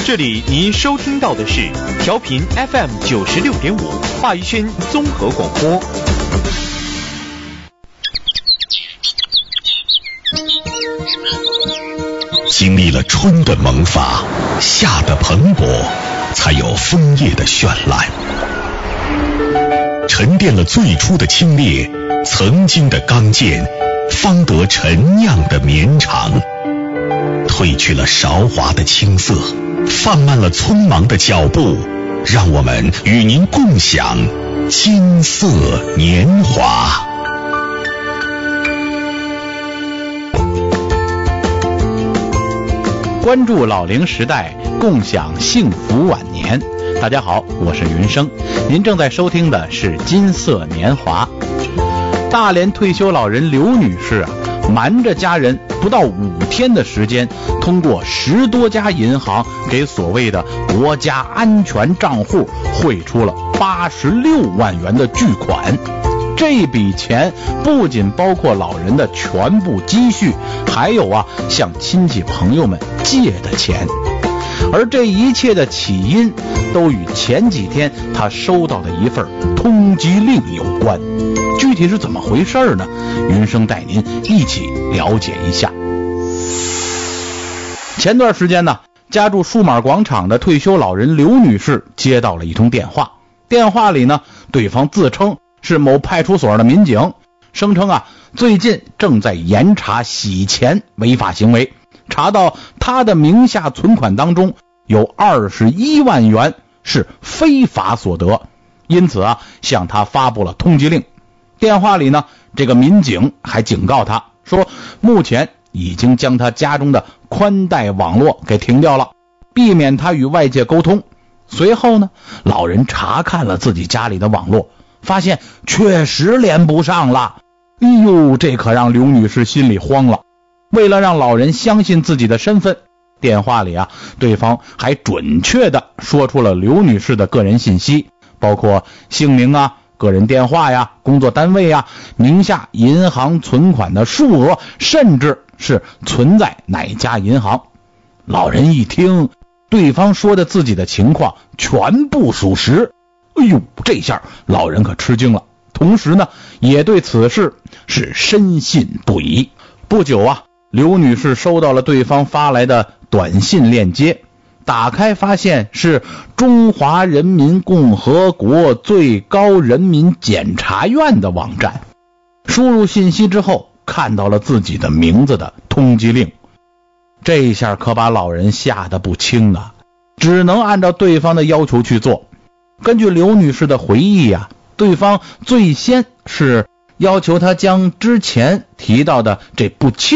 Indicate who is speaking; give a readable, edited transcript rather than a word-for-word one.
Speaker 1: 这里您收听到的是调频 FM96.5华宜轩综合广播。
Speaker 2: 经历了春的萌发，夏的蓬勃，才有枫叶的绚烂。沉淀了最初的清冽，曾经的刚健，方得陈酿的绵长。褪去了韶华的青涩，放慢了匆忙的脚步，让我们与您共享金色年华。
Speaker 3: 关注老龄时代，共享幸福晚年。大家好，我是云生，您正在收听的是金色年华。大连退休老人刘女士瞒着家人不到5天的时间，通过10多家银行给所谓的国家安全账户汇出了86万元的巨款。这笔钱不仅包括老人的全部积蓄，还有向亲戚朋友们借的钱。而这一切的起因都与前几天他收到的一份通缉令有关。具体是怎么回事呢？云生带您一起了解一下。前段时间呢，家住数码广场的退休老人刘女士接到了一通电话，电话里呢，对方自称是某派出所的民警，声称最近正在严查洗钱违法行为，查到他的名下存款当中有21万元是非法所得，因此向他发布了通缉令。电话里呢，这个民警还警告他说，目前已经将他家中的宽带网络给停掉了，避免他与外界沟通。随后呢，老人查看了自己家里的网络，发现确实连不上了。哎呦，这可让刘女士心里慌了。为了让老人相信自己的身份，电话里对方还准确地说出了刘女士的个人信息，包括姓名个人电话工作单位名下银行存款的数额，甚至是存在哪家银行。老人一听对方说的自己的情况全部属实，哎呦，这下老人可吃惊了，同时呢，也对此事是深信不疑。不久刘女士收到了对方发来的短信链接，打开发现是中华人民共和国最高人民检察院的网站。输入信息之后，看到了自己的名字的通缉令，这一下可把老人吓得不轻只能按照对方的要求去做。根据刘女士的回忆对方最先是要求她将之前提到的这不清